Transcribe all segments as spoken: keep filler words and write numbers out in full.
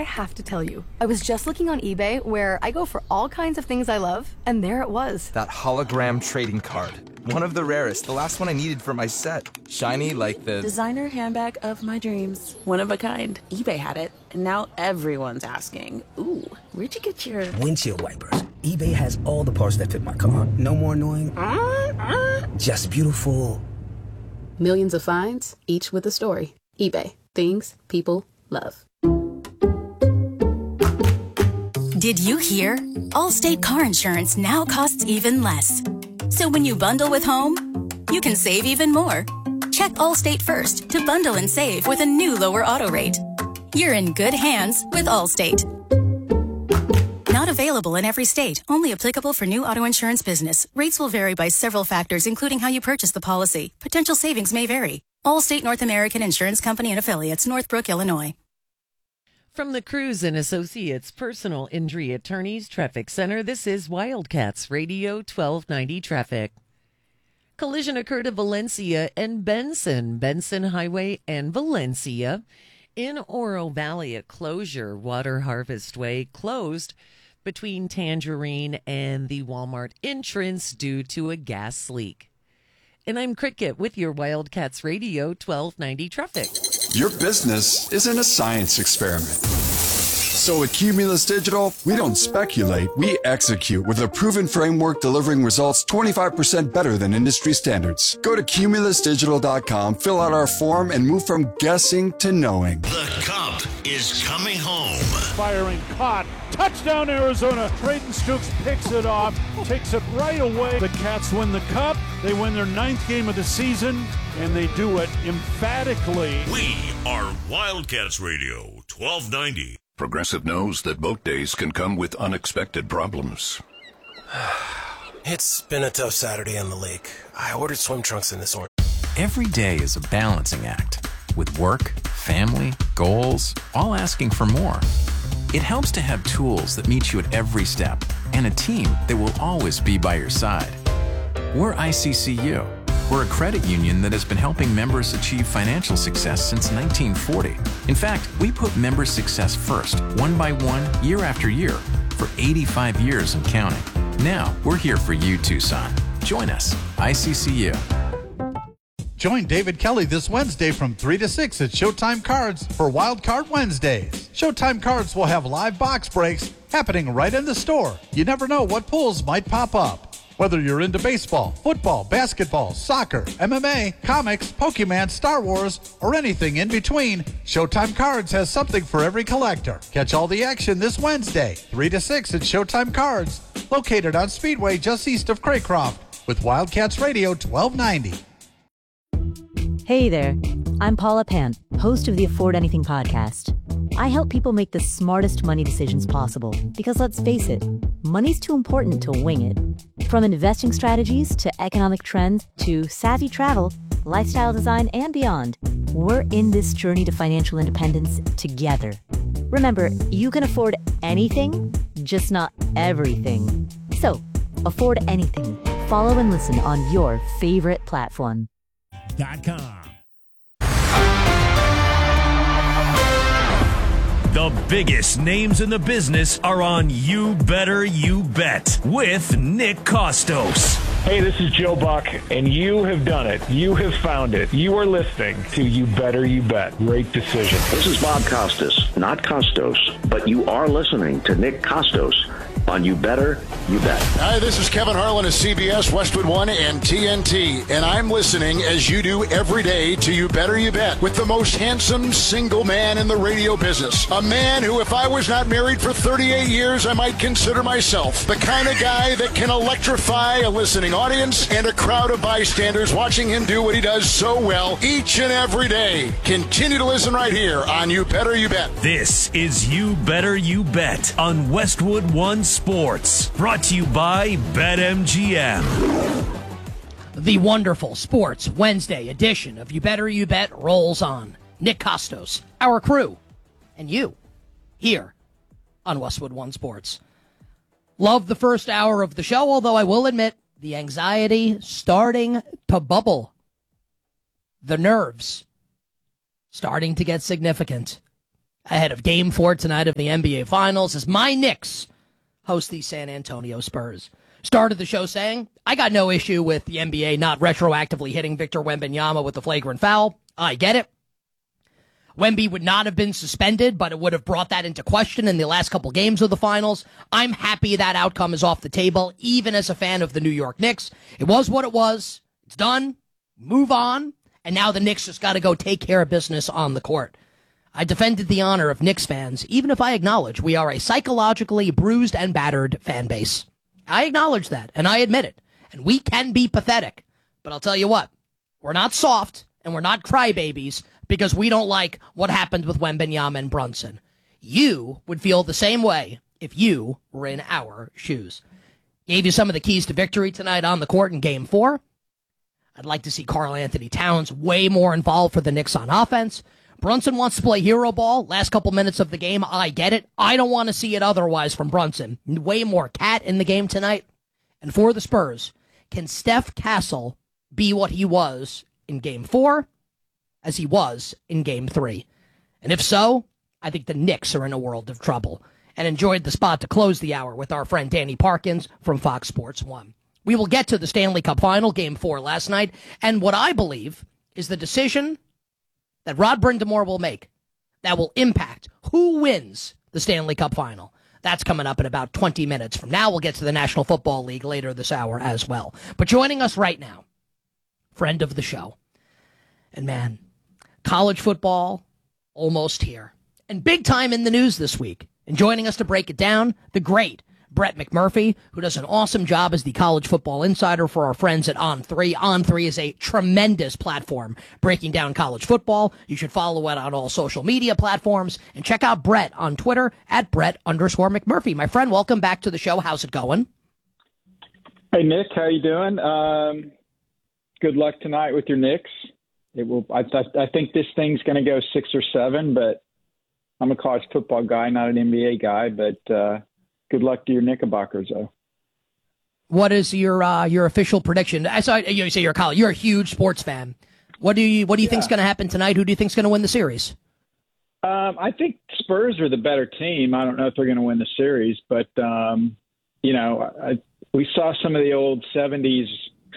have to tell you, I was just looking on eBay where I go for all kinds of things I love, and there it was. That hologram trading card. One of the rarest, the last one I needed for my set. Shiny like the... designer handbag of my dreams. One of a kind. eBay had it, and now everyone's asking, ooh, where'd you get your... windshield wipers. eBay has all the parts that fit my car. No more annoying. Uh, uh. Just beautiful. Millions of finds, each with a story. eBay. Things people love. Did you hear? Allstate car insurance now costs even less. So when you bundle with home, you can save even more. Check Allstate first to bundle and save with a new lower auto rate. You're in good hands with Allstate. Not available in every state. Only applicable for new auto insurance business. Rates will vary by several factors, including how you purchase the policy. Potential savings may vary. Allstate North American Insurance Company and Affiliates, Northbrook, Illinois. From the Cruz and Associates Personal Injury Attorneys Traffic Center, this is Wildcats Radio twelve ninety Traffic. Collision occurred at Valencia and Benson, Benson Highway and Valencia. In Oro Valley, a closure, Water Harvest Way, closed between Tangerine and the Walmart entrance due to a gas leak. And I'm Cricket with your Wildcats Radio twelve ninety Traffic. Your business isn't a science experiment. So at Cumulus Digital, we don't speculate, we execute with a proven framework delivering results twenty-five percent better than industry standards. Go to cumulus digital dot com, fill out our form, and move from guessing to knowing. The Cup is coming home. Firing caught. Touchdown Arizona. Trayden Stooks picks it off, takes it right away. The Cats win the Cup. They win their ninth game of the season, and they do it emphatically. We are Wildcats Radio twelve ninety. Progressive knows that boat days can come with unexpected problems. It's been a tough Saturday on the lake. I ordered swim trunks in this order. Every day is a balancing act, with work, family, goals, all asking for more. It helps to have tools that meet you at every step and a team that will always be by your side. We're I C C U. We're a credit union that has been helping members achieve financial success since nineteen forty. In fact, we put member success first, one by one, year after year, for eighty-five years and counting. Now, we're here for you, Tucson. Join us, I C C U. Join David Kelly this Wednesday from three to six at Showtime Cards for Wild Card Wednesdays. Showtime Cards will have live box breaks happening right in the store. You never know what pulls might pop up. Whether you're into baseball, football, basketball, soccer, M M A, comics, Pokemon, Star Wars, or anything in between, Showtime Cards has something for every collector. Catch all the action this Wednesday, three to six at Showtime Cards, located on Speedway just east of Craycroft, with Wildcats Radio twelve ninety. Hey there, I'm Paula Pant, host of the Afford Anything podcast. I help people make the smartest money decisions possible because, let's face it, money's too important to wing it. From investing strategies to economic trends to savvy travel, lifestyle design, and beyond, we're in this journey to financial independence together. Remember, you can afford anything, just not everything. So, afford anything. Follow and listen on your favorite platform. Dot com. The biggest names in the business are on You Better You Bet with Nick Costos. Hey, this is Joe Buck, and you have done it. You have found it. You are listening to You Better You Bet. Great decision. This is Bob Costas, not Costos, but you are listening to Nick Costos on You Better You Bet. Hi, this is Kevin Harlan of C B S, Westwood One, and T N T, and I'm listening, as you do every day, to You Better You Bet with the most handsome single man in the radio business. A man who, if I was not married for thirty-eight years, I might consider myself the kind of guy that can electrify a listening audience and a crowd of bystanders watching him do what he does so well each and every day. Continue to listen right here on You Better You Bet. This is You Better You Bet on Westwood One Sports, brought to you by BetMGM. The wonderful Sports Wednesday edition of You Better You Bet rolls on. Nick Costos, our crew, and you, here on Westwood One Sports. Love the first hour of the show, although I will admit the anxiety starting to bubble. The nerves starting to get significant. ahead of Game four tonight of the N B A Finals as my Knicks host the San Antonio Spurs. Started the show saying, I got no issue with the N B A not retroactively hitting Victor Wembanyama with a flagrant foul. I get it. Wemby would not have been suspended, but it would have brought that into question in the last couple games of the finals. I'm happy that outcome is off the table, even as a fan of the New York Knicks. It was what it was. It's done. Move on. And now the Knicks just got to go take care of business on the court. I defended the honor of Knicks fans, even if I acknowledge we are a psychologically bruised and battered fan base. I acknowledge that, and I admit it. And we can be pathetic. But I'll tell you what, we're not soft, and we're not crybabies, because we don't like what happened with Wembanyama and Brunson. You would feel the same way if you were in our shoes. Gave you some of the keys to victory tonight on the court in Game four. I'd like to see Karl Anthony Towns way more involved for the Knicks on offense. Brunson wants to play hero ball. Last couple minutes of the game, I get it. I don't want to see it otherwise from Brunson. Way more cat in the game tonight. And for the Spurs, can Steph Castle be what he was in Game four? As he was in Game three. And if so, I think the Knicks are in a world of trouble. And enjoyed the spot to close the hour with our friend Danny Parkins from Fox Sports one. We will get to the Stanley Cup Final, Game four last night, and what I believe is the decision that Rod Brind'Amour will make that will impact who wins the Stanley Cup Final. That's coming up in about twenty minutes from now. We'll get to the National Football League later this hour as well. But joining us right now, friend of the show, and man, college football, almost here. And big time in the news this week. And joining us to break it down, the great Brett McMurphy, who does an awesome job as the college football insider for our friends at On three. On three is a tremendous platform breaking down college football. You should follow it on all social media platforms. And check out Brett on Twitter at Brett underscore McMurphy. My friend, welcome back to the show. How's it going? Hey, Nick. How you doing? Um, good luck tonight with your Knicks. It will. I, I, I think this thing's going to go six or seven, but I'm a college football guy, not an N B A guy. But uh, good luck to your Knickerbockers, though. What is your uh, your official prediction? I saw you say you're a college. You're a huge sports fan. What do you What do you yeah. think's going to happen tonight? Who do you think's going to win the series? Um, I think Spurs are the better team. I don't know if they're going to win the series, but um, you know, I, we saw some of the old seventies.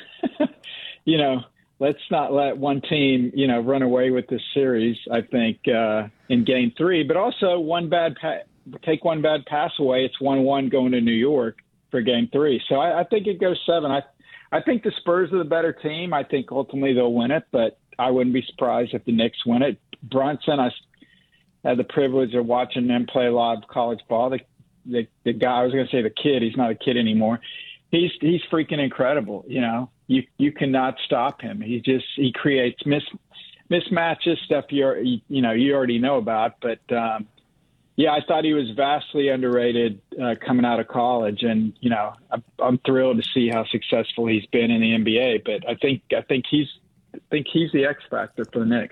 you know. Let's not let one team, you know, run away with this series, I think, uh, in game three. But also, one bad pa- take one bad pass away, it's one one going to New York for game three. So I, I think it goes seven. I I think the Spurs are the better team. I think ultimately they'll win it, but I wouldn't be surprised if the Knicks win it. Brunson, I had the privilege of watching them play a lot of college ball. The, the, the guy, I was going to say the kid, he's not a kid anymore. He's he's freaking incredible, you know. You you cannot stop him. He just he creates mis, mismatches, stuff you you know you already know about. But um, yeah, I thought he was vastly underrated uh, coming out of college, and you know I'm, I'm thrilled to see how successful he's been in the N B A. But I think I think he's I think he's the X factor for the Knicks.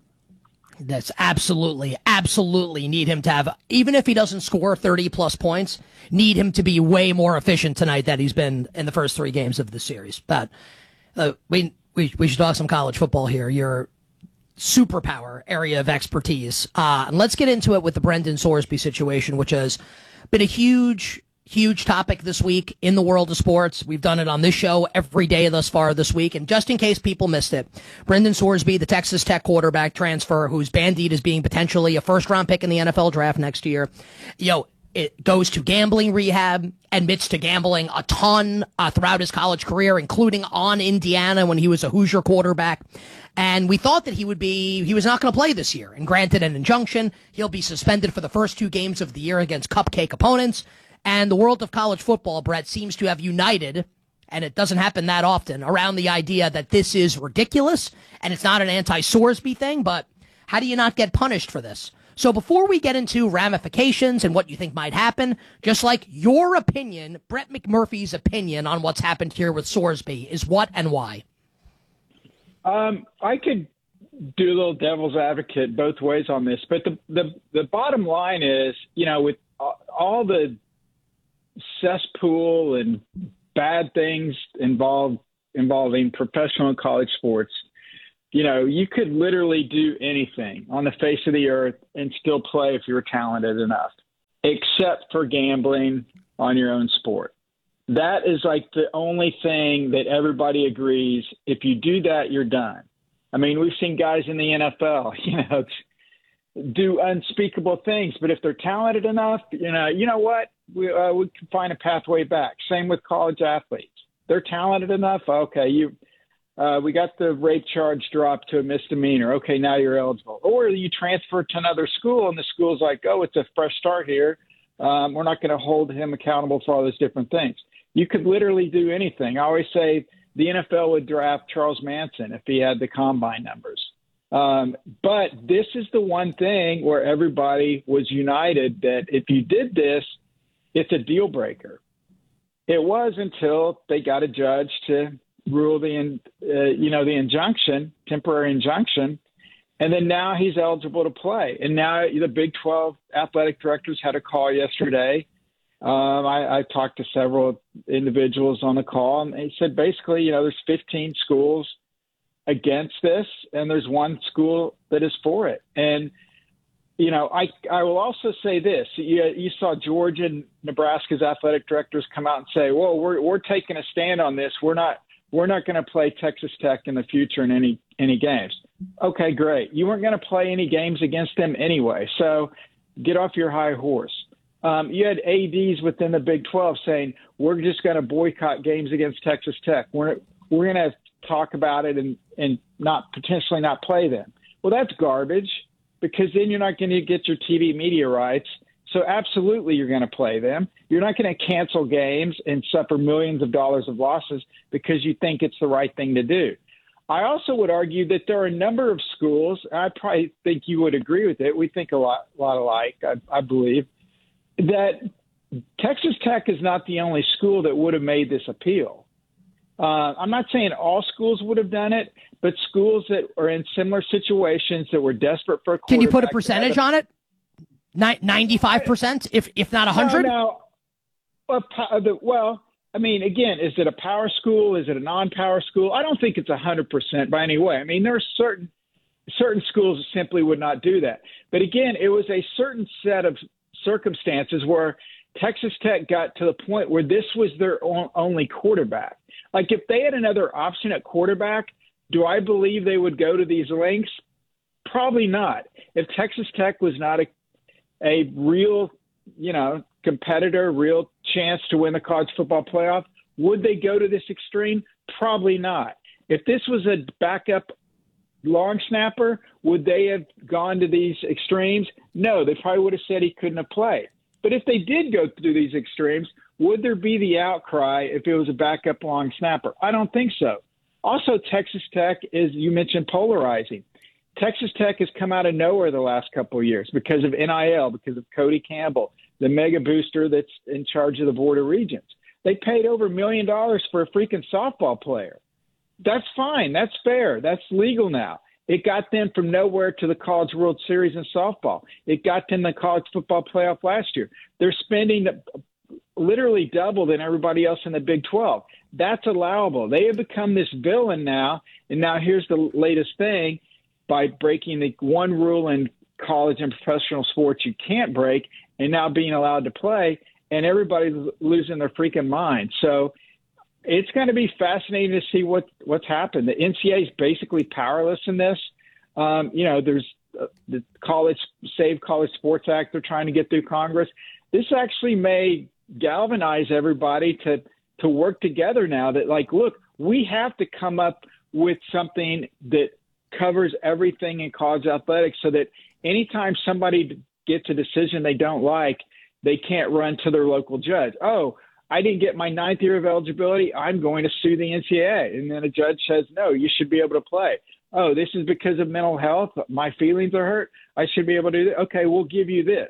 That's absolutely, absolutely need him to have, even if he doesn't score thirty plus points, need him to be way more efficient tonight than he's been in the first three games of the series. But uh, we, we we should talk some college football here. Your superpower area of expertise. Uh, and let's get into it with the Brendan Sorsby situation, which has been a huge, huge topic this week in the world of sports. We've done it on this show every day thus far this week. And just in case people missed it, Brendan Sorsby, the Texas Tech quarterback transfer, who's bandied as being potentially a first round pick in the N F L draft next year, you know, it goes to gambling rehab, admits to gambling a ton uh, throughout his college career, including on Indiana when he was a Hoosier quarterback. And we thought that he would be, he was not going to play this year. And granted an injunction, he'll be suspended for the first two games of the year against cupcake opponents. And the world of college football, Brett, seems to have united, and it doesn't happen that often, around the idea that this is ridiculous, and it's not an anti-Sorsby thing, but how do you not get punished for this? So before we get into ramifications and what you think might happen, just like your opinion, Brett McMurphy's opinion on what's happened here with Sorsby is what and why? Um, I could do a little devil's advocate both ways on this, but the, the, the bottom line is, you know, with all the cesspool and bad things involved involving professional college sports, you know, you could literally do anything on the face of the earth and still play if you were talented enough, except for gambling on your own sport. That is like the only thing that everybody agrees. If you do that, you're done. I mean, we've seen guys in the N F L, you know, do unspeakable things, but if they're talented enough, you know, you know what, we, uh, we can find a pathway back. Same with college athletes. They're talented enough. Okay, you, uh, we got the rape charge dropped to a misdemeanor. Okay, now you're eligible. Or you transfer to another school, and the school's like, oh, it's a fresh start here. Um, we're not going to hold him accountable for all those different things. You could literally do anything. I always say the N F L would draft Charles Manson if he had the combine numbers. Um, but this is the one thing where everybody was united that if you did this, it's a deal breaker. It was until they got a judge to rule the, uh, you know, the injunction, temporary injunction, and then now he's eligible to play. And now the Big twelve athletic directors had a call yesterday. Um, I, I talked to several individuals on the call, and they said basically, you know, there's fifteen schools against this, and there's one school that is for it. And, you know, I I will also say this. You, you saw Georgia and Nebraska's athletic directors come out and say, well, we're we're taking a stand on this. We're not we're not going to play Texas Tech in the future in any any games. Okay, great. You weren't going to play any games against them anyway, so get off your high horse. Um, you had A Ds within the Big twelve saying, we're just going to boycott games against Texas Tech. We're we're going to talk about it and, and not potentially not play them. Well, that's garbage, because then you're not going to get your T V media rights. So absolutely you're going to play them. You're not going to cancel games and suffer millions of dollars of losses because you think it's the right thing to do. I also would argue that there are a number of schools, I probably think you would agree with it. We think a lot, a lot alike, I, I believe, that Texas Tech is not the only school that would have made this appeal. Uh, I'm not saying all schools would have done it, but schools that are in similar situations that were desperate for a quarterback. Can you put a percentage on it? ninety-five percent, if if not one hundred? No, no. Well, well, I mean, again, is it a power school? Is it a non-power school? I don't think it's one hundred percent by any way. I mean, there are certain certain schools that simply would not do that. But again, it was a certain set of circumstances where Texas Tech got to the point where this was their only quarterback. Like, if they had another option at quarterback, do I believe they would go to these lengths? Probably not. If Texas Tech was not a, a real, you know, competitor, real chance to win the college football playoff, would they go to this extreme? Probably not. If this was a backup long snapper, would they have gone to these extremes? No, they probably would have said he couldn't have played. But if they did go through these extremes, would there be the outcry if it was a backup long snapper? I don't think so. Also, Texas Tech is, you mentioned, polarizing. Texas Tech has come out of nowhere the last couple of years because of N I L, because of Cody Campbell, the mega booster that's in charge of the Board of Regents. They paid over a million dollars for a freaking softball player. That's fine. That's fair. That's legal now. It got them from nowhere to the College World Series in softball. It got them the college football playoff last year. They're spending literally double than everybody else in the Big twelve. That's allowable. They have become this villain now, and now here's the latest thing. By breaking the one rule in college and professional sports you can't break, and now being allowed to play, and everybody's losing their freaking mind. So it's going to be fascinating to see what, what's happened. The N C A A is basically powerless in this. Um, you know, there's uh, the College Save College Sports Act they're trying to get through Congress. This actually may galvanize everybody to to work together now that, like, look, we have to come up with something that covers everything in college athletics so that anytime somebody gets a decision they don't like, they can't run to their local judge. Oh, I didn't get my ninth year of eligibility. I'm going to sue the N C A A. And then a judge says, no, you should be able to play. Oh, this is because of mental health. My feelings are hurt. I should be able to do that. Okay, we'll give you this.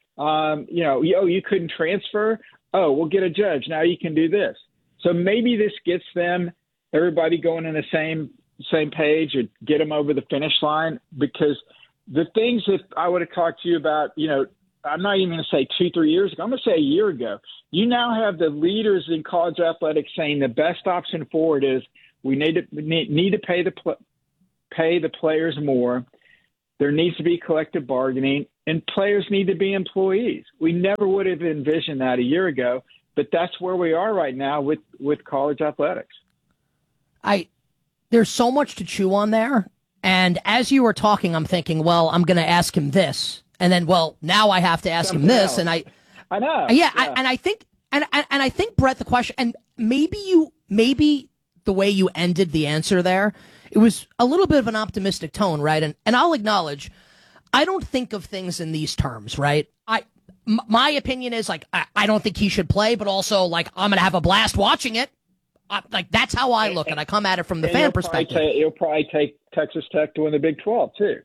Um, you know, oh, you couldn't transfer. Oh, we'll get a judge. Now you can do this. So maybe this gets them, everybody going in the same same page, or get them over the finish line, because the things that I would have talked to you about, you know, I'm not even going to say two, three years ago. I'm going to say a year ago. You now have the leaders in college athletics saying the best option forward is we need to we need, need to pay the pl- pay the players more. There needs to be collective bargaining, and players need to be employees. We never would have envisioned that a year ago, but that's where we are right now with, with college athletics. I there's so much to chew on there. And as you were talking, I'm thinking, well, I'm going to ask him this. And then, well, now I have to ask Something him this. else. And I, I know. Yeah, yeah. I, and I think, and, and and I think, Brett, the question, and maybe you, maybe the way you ended the answer there, it was a little bit of an optimistic tone, right? And and I'll acknowledge, I don't think of things in these terms, right? I, m- my opinion is like, I, I don't think he should play, but also like, I'm going to have a blast watching it. Uh, like, that's how I look, and I come at it from the And fan you'll perspective. Probably ta- you'll probably take Texas Tech to win the Big twelve, too.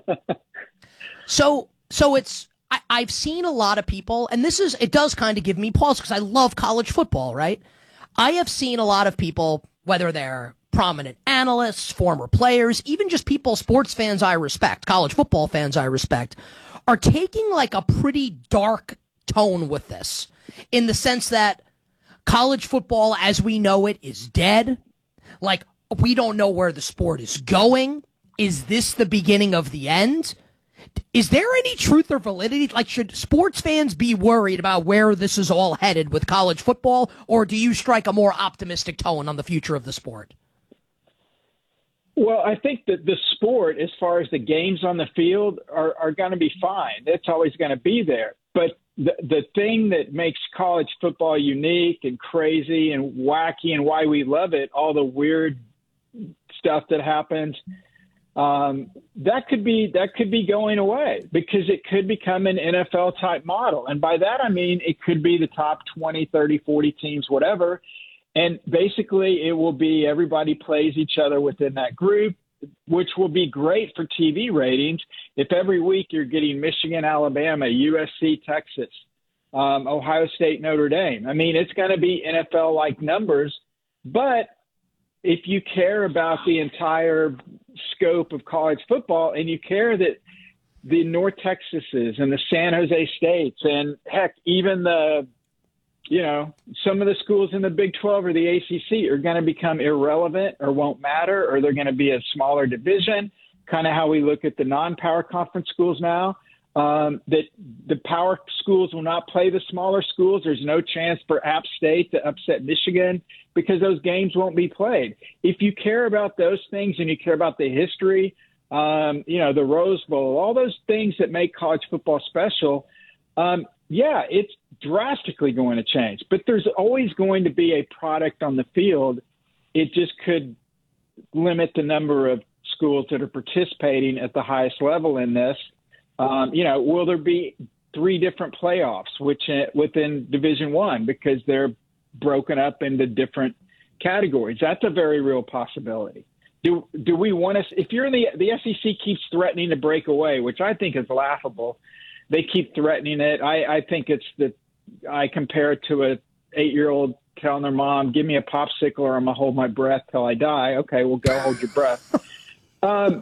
So, so it's, I, I've seen a lot of people, and this is, it does kind of give me pause because I love college football, right? I have seen a lot of people, whether they're prominent analysts, former players, even just people, sports fans I respect, college football fans I respect, are taking like a pretty dark tone with this in the sense that college football as we know it is dead. Like, we don't know where the sport is going. Is this the beginning of the end? Is there any truth or validity? Like, should sports fans be worried about where this is all headed with college football, or do you strike a more optimistic tone on the future of the sport? Well, I think that the sport, as far as the games on the field, are, are going to be fine. It's always going to be there. But the, the thing that makes college football unique and crazy and wacky and why we love it, all the weird stuff that happens, um, that could be that could be going away because it could become an N F L type model. And by that, I mean, it could be the top twenty, thirty, forty teams, whatever. And basically, it will be everybody plays each other within that group, which will be great for T V ratings. If every week you're getting Michigan, Alabama, U S C, Texas, um, Ohio State, Notre Dame. I mean, it's going to be N F L-like numbers. But if you care about the entire scope of college football and you care that the North Texases and the San Jose States and, heck, even the you know, some of the schools in the Big twelve or the A C C are going to become irrelevant or won't matter, or they're going to be a smaller division, kind of how we look at the non-power conference schools now, um, that the power schools will not play the smaller schools. There's no chance for App State to upset Michigan because those games won't be played. If you care about those things and you care about the history, um, you know, the Rose Bowl, all those things that make college football special, um, yeah, it's drastically going to change, but there's always going to be a product on the field. It just could limit the number of schools that are participating at the highest level in this. Um, you know, will there be three different playoffs which uh, within Division One because they're broken up into different categories? That's a very real possibility. Do do we want to? If you're in the the S E C keeps threatening to break away, which I think is laughable. They keep threatening it. I, I think it's the I compare it to a eight-year-old telling their mom, give me a popsicle or I'm going to hold my breath till I die. Okay, well, go hold your breath. Um,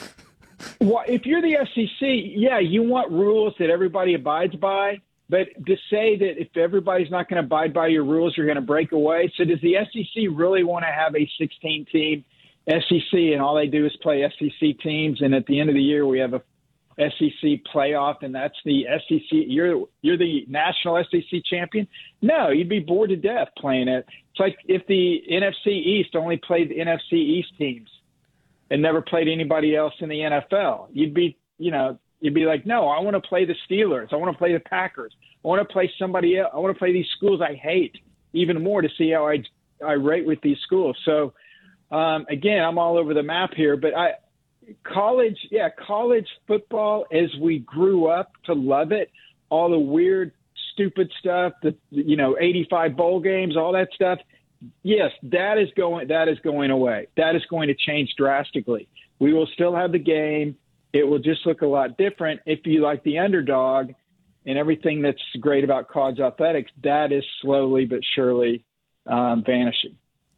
well, if you're the S E C, yeah, you want rules that everybody abides by. But to say that if everybody's not going to abide by your rules, you're going to break away. So does the S E C really want to have a sixteen-team S E C and all they do is play S E C teams? And at the end of the year, we have a S E C playoff, and that's the S E C. You're you're the national S E C champion. No, you'd be bored to death playing it. It's like if the N F C East only played the N F C East teams and never played anybody else in the N F L. You'd be, you know, you'd be like, no, I want to play the Steelers. I want to play the Packers. I want to play somebody else. I want to play these schools I hate even more to see how I I rate with these schools. So um, again, I'm all over the map here, but I. College, yeah, college football as we grew up to love it, all the weird, stupid stuff, the you know, eighty-five bowl games, all that stuff. Yes, that is going that is going away. That is going to change drastically. We will still have the game. It will just look a lot different if you like the underdog and everything that's great about college athletics. That is slowly but surely um, vanishing.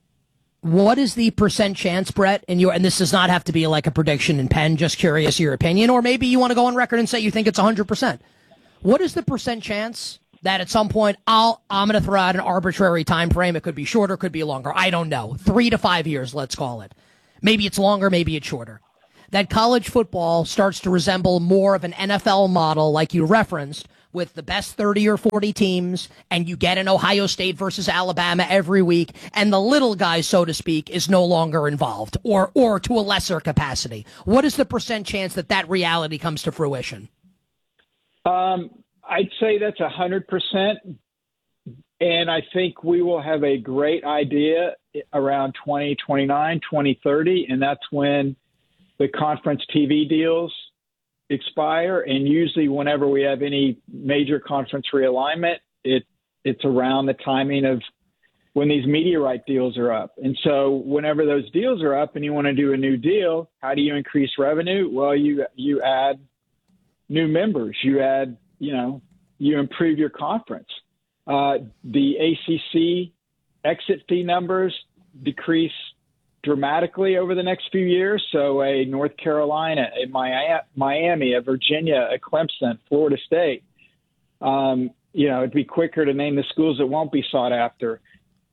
What is the percent chance, Brett, and you and this does not have to be like a prediction in pen, just curious your opinion, or maybe you want to go on record and say you think it's one hundred percent. What is the percent chance that at some point I'll, I'm going to throw out an arbitrary time frame? It could be shorter, could be longer. I don't know. Three to five years, let's call it. Maybe it's longer, maybe it's shorter. that college football starts to resemble more of an N F L model like you referenced, with the best thirty or forty teams, and you get an Ohio State versus Alabama every week, and the little guy, so to speak, is no longer involved, or or to a lesser capacity? What is the percent chance that that reality comes to fruition? Um, I'd say that's one hundred percent, and I think we will have a great idea around twenty twenty-nine, twenty thirty, and that's when the conference T V deals expire, and usually whenever we have any major conference realignment, it it's around the timing of when these media right deals are up. And so whenever those deals are up and you want to do a new deal, how do you increase revenue? Well, you you add new members, you add, you know, you improve your conference. Uh, the A C C exit fee numbers decrease dramatically over the next few years. So a North Carolina, a Miami, a Virginia, a Clemson, Florida State, um, you know, it'd be quicker to name the schools that won't be sought after,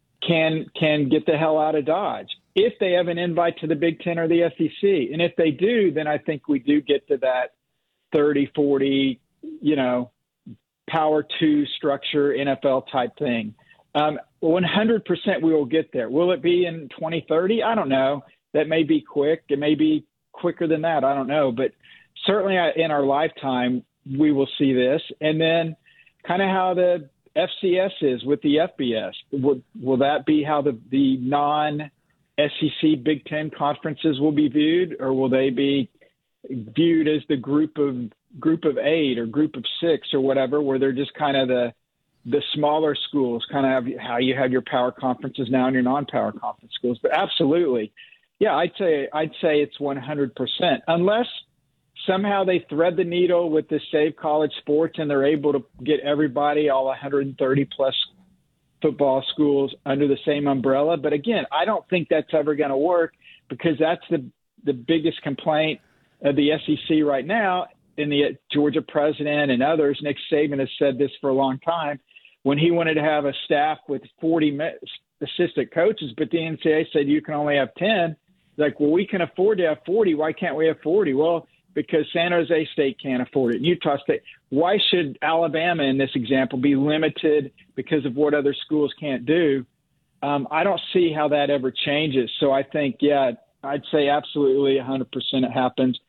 can can get the hell out of Dodge if they have an invite to the Big Ten or the S E C. And if they do, then I think we do get to that thirty, forty, you know, power two structure, N F L type thing. Um, one hundred percent we will get there. Will it be in twenty thirty? I don't know. That may be quick. It may be quicker than that. I don't know. But certainly in our lifetime, we will see this. And then kind of how the F C S is with the F B S. Will, will that be how the, the non-S E C Big Ten conferences will be viewed, or will they be viewed as the group of group of eight or group of six or whatever, where they're just kind of the the smaller schools, kind of how you have your power conferences now and your non-power conference schools? But absolutely, yeah, I'd say I'd say it's one hundred percent, unless somehow they thread the needle with the Save College Sports and they're able to get everybody, all one hundred thirty plus football schools, under the same umbrella. But again, I don't think that's ever going to work, because that's the the biggest complaint of the S E C right now. And the Georgia president and others, Nick Saban, has said this for a long time, when he wanted to have a staff with forty assistant coaches, but the N C double A said you can only have ten. Like, well, we can afford to have forty. Why can't we have forty? Well, because San Jose State can't afford it. Utah State. Why should Alabama, in this example, be limited because of what other schools can't do? Um, I don't see how that ever changes. So I think, yeah, I'd say absolutely one hundred percent it happens.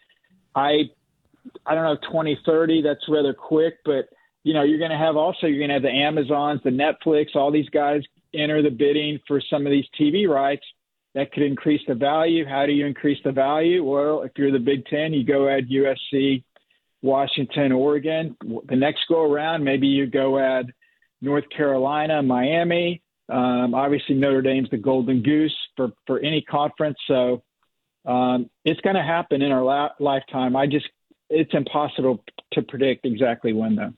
I I don't know, twenty thirty, that's rather quick, but, you know, you're going to have also, you're going to have the Amazons, the Netflix, all these guys enter the bidding for some of these T V rights. That could increase the value. How do you increase the value? Well, if you're the Big Ten, you go add U S C, Washington, Oregon. The next go around, maybe you go add North Carolina, Miami. Um, obviously, Notre Dame's the golden goose for, for any conference. So um, it's going to happen in our la- lifetime. I just, it's impossible to predict exactly when, though.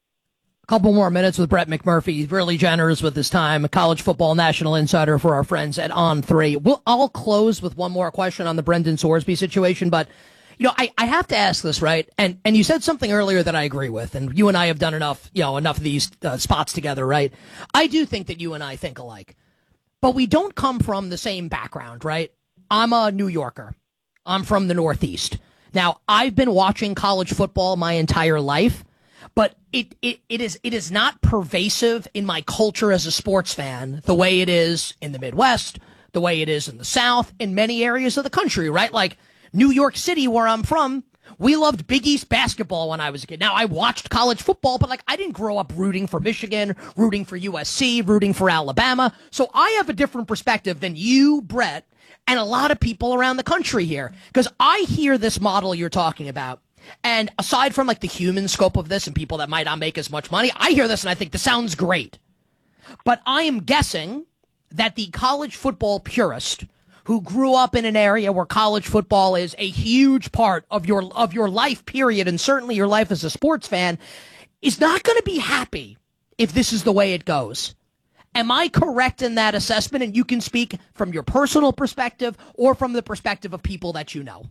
A couple more minutes with Brett McMurphy. He's really generous with his time. A college football national insider for our friends at On three. We'll, I'll close with one more question on the Brendan Sorsby situation, but you know, I, I have to ask this, right? And and you said something earlier that I agree with, and you and I have done enough, you know, enough of these uh, spots together, right? I do think that you and I think alike, but we don't come from the same background, right? I'm a New Yorker. I'm from the Northeast. Now, I've been watching college football my entire life, but it, it, it is it is not pervasive in my culture as a sports fan the way it is in the Midwest, the way it is in the South, in many areas of the country, right? Like New York City, where I'm from, we loved Big East basketball when I was a kid. Now, I watched college football, but like I didn't grow up rooting for Michigan, rooting for U S C, rooting for Alabama. So I have a different perspective than you, Brett, and a lot of people around the country here, because I hear this model you're talking about. And aside from like the human scope of this and people that might not make as much money, I hear this and I think this sounds great. But I am guessing that the college football purist who grew up in an area where college football is a huge part of your of your life, period, and certainly your life as a sports fan, is not going to be happy if this is the way it goes. Am I correct in that assessment? And you can speak from your personal perspective or from the perspective of people that you know.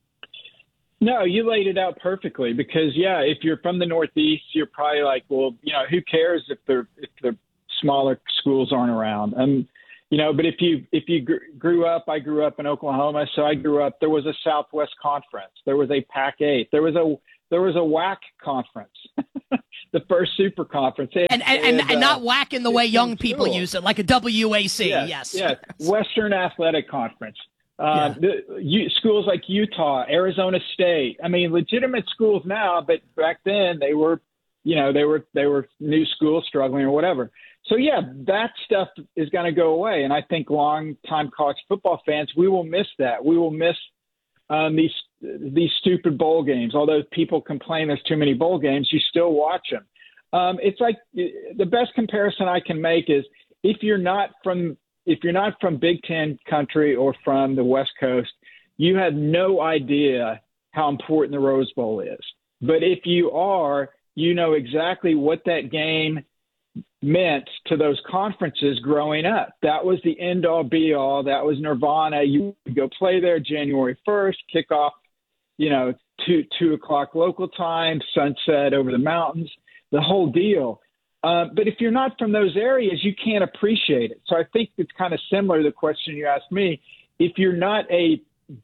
No, you laid it out perfectly, because, yeah, if you're from the Northeast, you're probably like, well, you know, who cares if the if the smaller schools aren't around? Um, you know, but if you if you gr- grew up, I grew up in Oklahoma, so I grew up. There was a Southwest Conference. There was a Pac eight. There was a there was a W A C conference, the first super conference, and and, and, and, and uh, not W A C in the way young people cool. use it, like a W A C. Yes, yes, yes. Western Athletic Conference. Uh, Yeah. the, you, schools like Utah, Arizona State. I mean, legitimate schools now, but back then they were, you know, they were they were new schools struggling or whatever. So yeah, that stuff is going to go away, and I think long-time college football fans, we will miss that. We will miss um, these these stupid bowl games. Although people complain there's too many bowl games, you still watch them. Um, it's like the best comparison I can make is if you're not from if you're not from Big Ten country or from the West Coast, you have no idea how important the Rose Bowl is. But if you are, you know exactly what that game meant to those conferences growing up. That was the end all be all. That was Nirvana. You would go play there January first, kick off, you know, two, two o'clock local time, sunset over the mountains, the whole deal. Uh, but if you're not from those areas, you can't appreciate it. So I think it's kind of similar to the question you asked me. If you're not a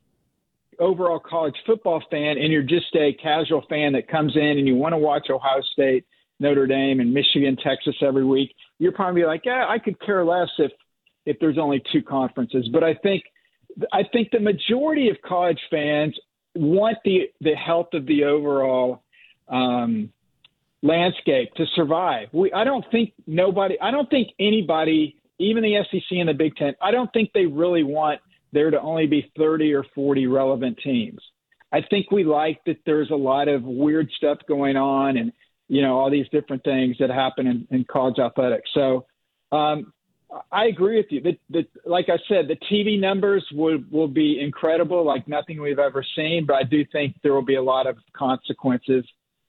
overall college football fan and you're just a casual fan that comes in and you want to watch Ohio State, Notre Dame, and Michigan, Texas every week, you're probably like, yeah, I could care less if if there's only two conferences. But I think I think the majority of college fans want the the health of the overall um, landscape to survive. We I don't think nobody I don't think anybody, even the S E C and the Big Ten, I don't think they really want there to only be thirty or forty relevant teams. I think we like that there's a lot of weird stuff going on and, you know, all these different things that happen in, in college athletics. So um, I agree with you. The, the, like I said, the T V numbers will, will be incredible, like nothing we've ever seen, but I do think there will be a lot of consequences,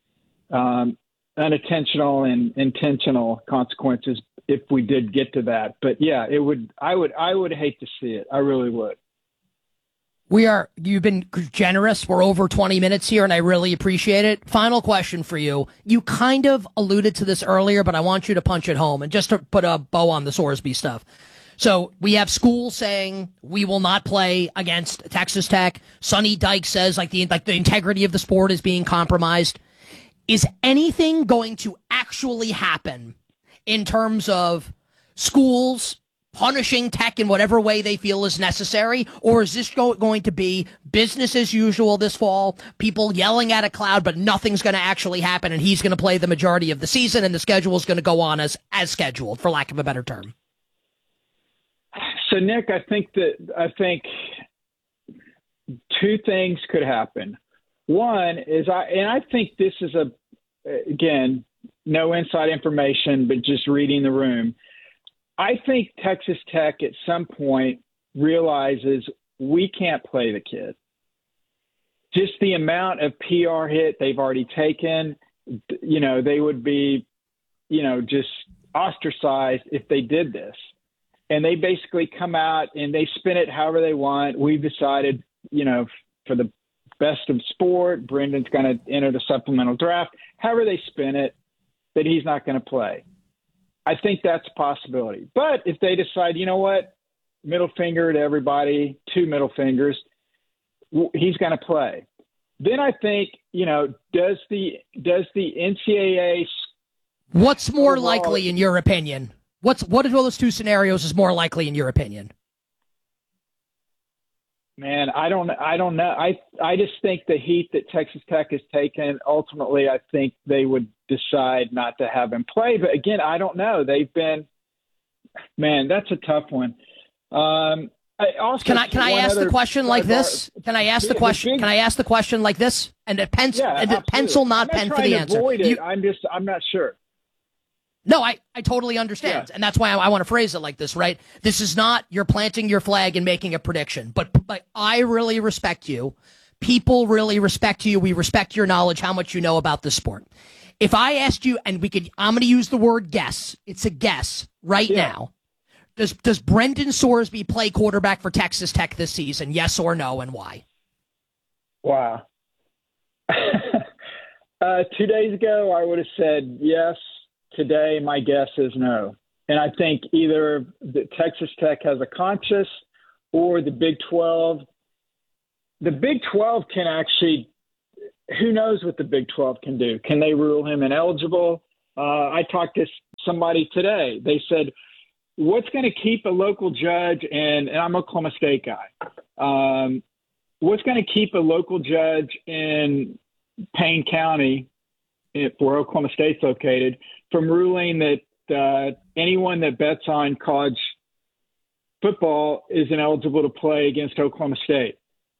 um, unintentional and intentional consequences if we did get to that. But yeah, it would, I would, I would hate to see it. I really would. We are, you've been generous. We're over twenty minutes here, and I really appreciate it. Final question for you. You kind of alluded to this earlier, but I want you to punch it home and just to put a bow on the Sorsby stuff. So we have schools saying we will not play against Texas Tech. Sonny Dykes says like the, like the integrity of the sport is being compromised. Is anything going to actually happen in terms of schools punishing Tech in whatever way they feel is necessary? Or is this go- going to be business as usual this fall, people yelling at a cloud, but nothing's going to actually happen, and he's going to play the majority of the season, and the schedule is going to go on as, as scheduled, for lack of a better term? So, Nick, I think that I think two things could happen. One is, I and I think this is a, again, no inside information, but just reading the room. I think Texas Tech at some point realizes we can't play the kid. Just the amount of P R hit they've already taken, you know, they would be, you know, just ostracized if they did this. And they basically come out and they spin it however they want. We've decided, you know, for the best of sport, Brendan's going to enter the supplemental draft. However they spin it, that he's not going to play. I think that's a possibility. But if they decide, you know what, middle finger to everybody, two middle fingers, he's going to play. Then I think, you know, does the does the N C double A What's more overall, likely in your opinion? What's what of those two scenarios is more likely in your opinion? Man, I don't I don't know. I I just think the heat that Texas Tech has taken, ultimately I think they would decide not to have him play. But again, I don't know. They've been, man, that's a tough one. Um, I also can I can I ask the question like this? Can I ask the question? Can I ask the question like this? And a pencil, yeah, and a pencil, not pen for the answer. You, I'm just I'm not sure. No, I, I totally understand. Yeah. And that's why I, I want to phrase it like this, right? This is not you're planting your flag and making a prediction, but, but I really respect you. People really respect you. We respect your knowledge, how much you know about this sport. If I asked you, and we could, I'm going to use the word guess. It's a guess right yeah. now. Does, does Brendan Sorsby play quarterback for Texas Tech this season? Yes or no, and why? Wow. uh, two days ago, I would have said yes. Today, my guess is no. And I think either the Texas Tech has a conscience or the Big twelve. The Big twelve can actually, who knows what the Big twelve can do? Can they rule him ineligible? Uh, I talked to somebody today. They said, what's going to keep a local judge, and, and I'm an Oklahoma State guy, um, what's going to keep a local judge in Payne County, where Oklahoma State's located, from ruling that uh, anyone that bets on college football is ineligible to play against Oklahoma State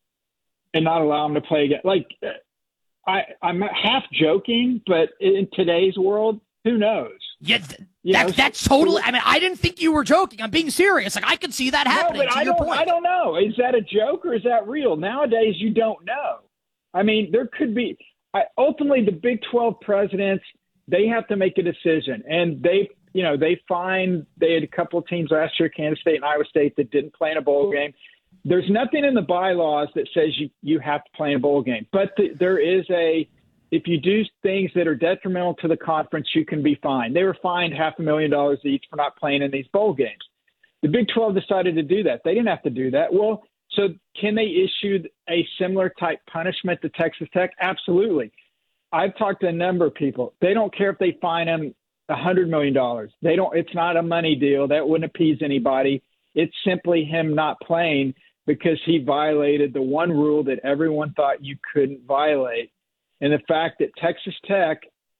and not allow them to play again? Like, I, I'm half joking, but in today's world, who knows? Yeah, th- that, know, that's totally. I mean, I didn't think you were joking. I'm being serious. Like, I could see that happening. No, but to I your don't. point. I don't know. Is that a joke or is that real? Nowadays, you don't know. I mean, there could be. I, ultimately, the Big twelve presidents, they have to make a decision, and they, you know, they find they had a couple of teams last year, Kansas State and Iowa State, that didn't play in a bowl game. There's nothing in the bylaws that says you you have to play in a bowl game, but th- there is a. If you do things that are detrimental to the conference, you can be fined. They were fined half a million dollars each for not playing in these bowl games. The Big twelve decided to do that. They didn't have to do that. Well, so can they issue a similar type punishment to Texas Tech? Absolutely. I've talked to a number of people. They don't care if they fine him one hundred million dollars. They don't. It's not a money deal. That wouldn't appease anybody. It's simply him not playing because he violated the one rule that everyone thought you couldn't violate. And the fact that Texas Tech,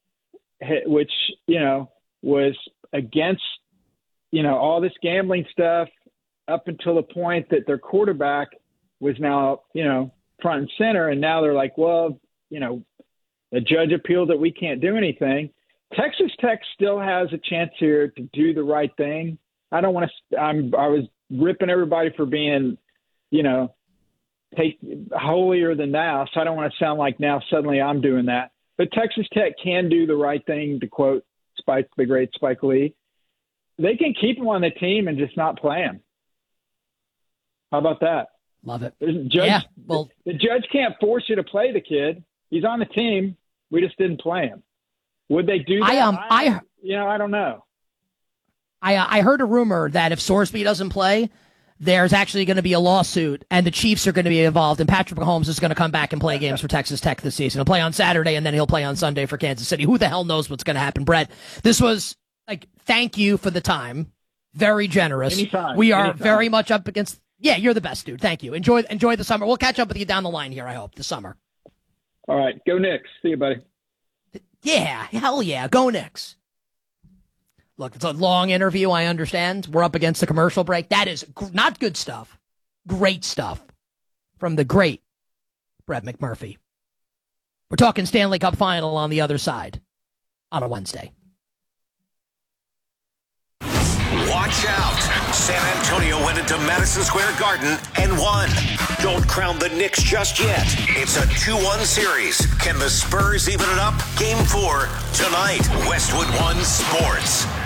which, you know, was against, you know, all this gambling stuff up until the point that their quarterback was now, you know, front and center. And now they're like, well, you know, the judge appealed that we can't do anything. Texas Tech still has a chance here to do the right thing. I don't want to, I'm, I was ripping everybody for being, you know, take holier than thou, so I don't want to sound like now suddenly I'm doing that. But Texas Tech can do the right thing, to quote Spike, the great Spike Lee. They can keep him on the team and just not play him. How about that? Love it. Judge, yeah, well, the, the judge can't force you to play the kid. He's on the team. We just didn't play him. Would they do that? I um, I, I you know, I don't know. I I heard a rumor that if Sorsby doesn't play, there's actually going to be a lawsuit, and the Chiefs are going to be involved, and Patrick Mahomes is going to come back and play games for Texas Tech this season. He'll play on Saturday, and then he'll play on Sunday for Kansas City. Who the hell knows what's going to happen, Brett? This was, like, thank you for the time. Very generous. Anytime. We are Anytime. very much up against... Yeah, you're the best, dude. Thank you. Enjoy enjoy the summer. We'll catch up with you down the line here, I hope, this summer. All right. Go Knicks. See you, buddy. Yeah. Hell yeah. Go Knicks. Look, it's a long interview, I understand. We're up against the commercial break. That is g- not good stuff. Great stuff from the great Brett McMurphy. We're talking Stanley Cup Final on the other side on a Wednesday. Watch out. San Antonio went into Madison Square Garden and won. Don't crown the Knicks just yet. It's a two one series. Can the Spurs even it up? Game four tonight. Westwood One Sports.